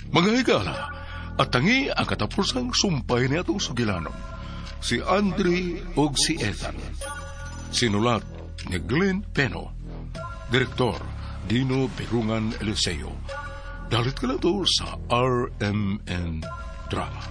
Mga higala, at tangi ang katapusang sumpay ni atong sugilanon, si Andre ug si Ethan. Sinulat ni Glenn Peno. Direktor Dino Perungan Eliseo. Dalit ka lang to sa RMN Drama.